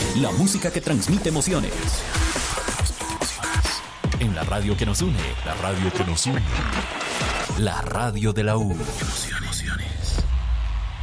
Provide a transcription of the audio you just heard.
La música que transmite emociones. En la radio que nos une, la radio que nos une. La radio de la U. Emociones.